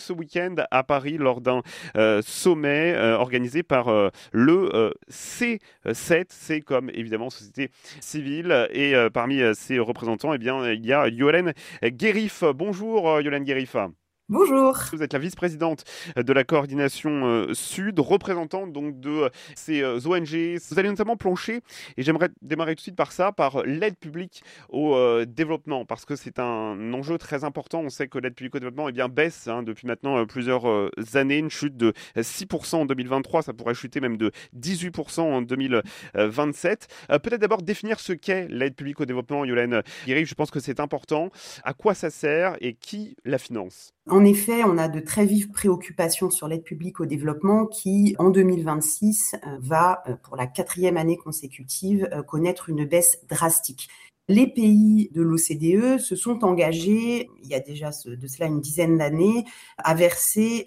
ce week-end à Paris lors d'un sommet organisé par le C7, c'est comme évidemment société civile, et parmi ses représentants, eh bien, il y a Yolène Guérif. Bonjour Yolène Guérif. Bonjour. Vous êtes la vice-présidente de la coordination Sud, représentante donc de ces ONG. Vous allez notamment plancher, et j'aimerais démarrer tout de suite par ça, par l'aide publique au développement, parce que c'est un enjeu très important. On sait que l'aide publique au développement eh bien, baisse depuis maintenant plusieurs années, une chute de 6% en 2023, ça pourrait chuter même de 18% en 2027. Peut-être d'abord définir ce qu'est l'aide publique au développement, Yolène Guérif, je pense que c'est important. À quoi ça sert et qui la finance? En effet, on a de très vives préoccupations sur l'aide publique au développement qui, en 2026, va, pour la 4e année consécutive, connaître une baisse drastique. Les pays de l'OCDE se sont engagés, il y a déjà de cela une dizaine d'années, à verser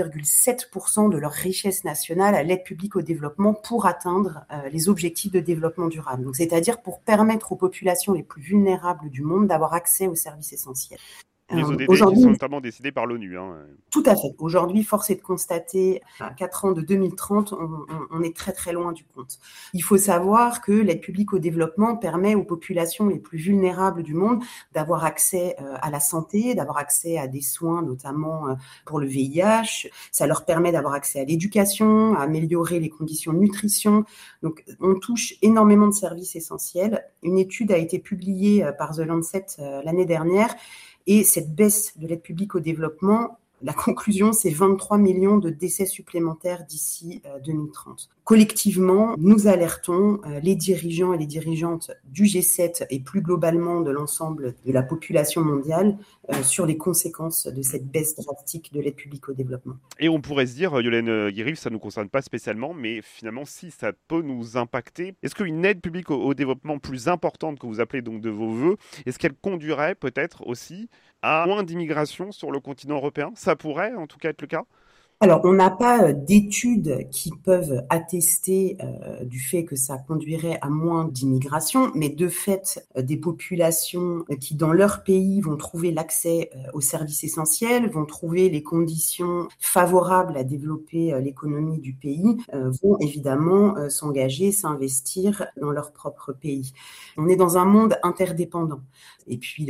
0,7% de leur richesse nationale à l'aide publique au développement pour atteindre les objectifs de développement durable. Donc, c'est-à-dire pour permettre aux populations les plus vulnérables du monde d'avoir accès aux services essentiels. Les ODD qui sont Aujourd'hui, notamment décidés par l'ONU. tout à fait. Aujourd'hui, force est de constater, à 4 ans de 2030, on est très très loin du compte. Il faut savoir que l'aide publique au développement permet aux populations les plus vulnérables du monde d'avoir accès à la santé, d'avoir accès à des soins, notamment pour le VIH. Ça leur permet d'avoir accès à l'éducation, à améliorer les conditions de nutrition. Donc, on touche énormément de services essentiels. Une étude a été publiée par The Lancet l'année dernière. Et cette baisse de l'aide publique au développement, la conclusion, c'est 23 millions de décès supplémentaires d'ici 2030. Collectivement, nous alertons les dirigeants et les dirigeantes du G7 et plus globalement de l'ensemble de la population mondiale sur les conséquences de cette baisse drastique de l'aide publique au développement. Et on pourrait se dire, Yolène Guérif, ça ne nous concerne pas spécialement, mais finalement, si ça peut nous impacter, est-ce qu'une aide publique au développement plus importante que vous appelez donc de vos voeux, est-ce qu'elle conduirait peut-être aussi à moins d'immigration sur le continent européen? Ça pourrait en tout cas être le cas? Alors, on n'a pas d'études qui peuvent attester du fait que ça conduirait à moins d'immigration, mais de fait, des populations qui, dans leur pays, vont trouver l'accès aux services essentiels, vont trouver les conditions favorables à développer l'économie du pays, vont évidemment s'engager, s'investir dans leur propre pays. On est dans un monde interdépendant. Et puis,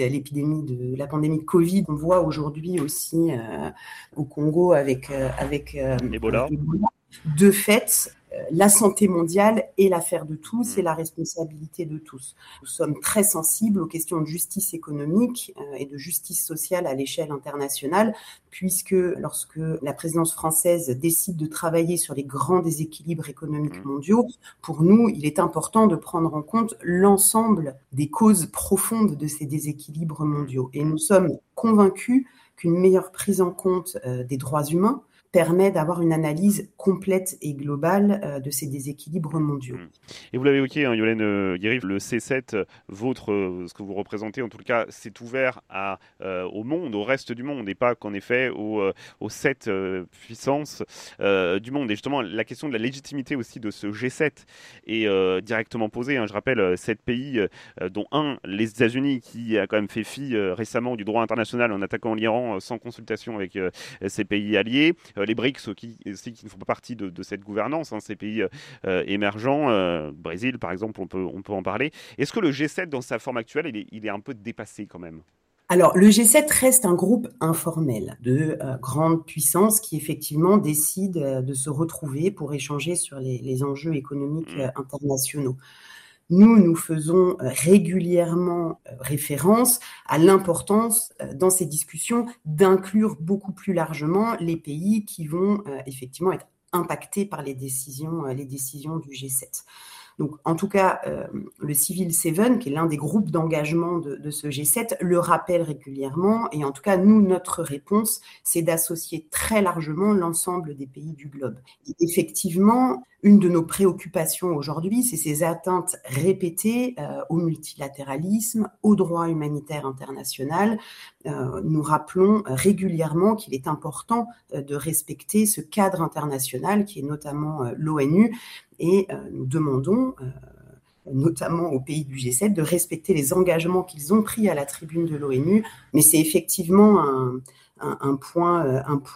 la pandémie de Covid, on voit aujourd'hui aussi au Congo avec Ebola. Ebola. De fait, la santé mondiale est l'affaire de tous et Mm. la responsabilité de tous. Nous sommes très sensibles aux questions de justice économique et de justice sociale à l'échelle internationale, puisque lorsque la présidence française décide de travailler sur les grands déséquilibres économiques Mm. mondiaux, pour nous, il est important de prendre en compte l'ensemble des causes profondes de ces déséquilibres Mm. mondiaux. Et Mm. nous sommes convaincus qu'une meilleure prise en compte des droits humains permet d'avoir une analyse complète et globale de ces déséquilibres mondiaux. Mm. Et vous l'avez évoqué, Yolène Guérif, le C7, votre, ce que vous représentez, en tout cas, c'est ouvert au monde, au reste du monde, et pas qu'en effet aux 7 puissances du monde. Et justement, la question de la légitimité aussi de ce G7 est directement posée. Je rappelle, 7 pays, dont les États-Unis, qui a quand même fait fi récemment du droit international en attaquant l'Iran sans consultation avec ses pays alliés. Les BRICS qui ne font pas partie de cette gouvernance, ces pays émergents, Brésil par exemple, on peut en parler. Est-ce que le G7 dans sa forme actuelle, il est un peu dépassé quand même? Alors, le G7 reste un groupe informel de grandes puissances qui effectivement décident de se retrouver pour échanger sur les enjeux économiques Mm. internationaux. Nous faisons régulièrement référence à l'importance dans ces discussions d'inclure beaucoup plus largement les pays qui vont effectivement être impactés par les décisions du G7. Donc, en tout cas, le Civil Seven, qui est l'un des groupes d'engagement de ce G7, le rappelle régulièrement. Et en tout cas, nous, notre réponse, c'est d'associer très largement l'ensemble des pays du globe. Et effectivement, une de nos préoccupations aujourd'hui, c'est ces atteintes répétées au multilatéralisme, au droit humanitaire international. Nous rappelons régulièrement qu'il est important de respecter ce cadre international qui est notamment l'ONU, et nous demandons notamment aux pays du G7 de respecter les engagements qu'ils ont pris à la tribune de l'ONU. Mais c'est effectivement un point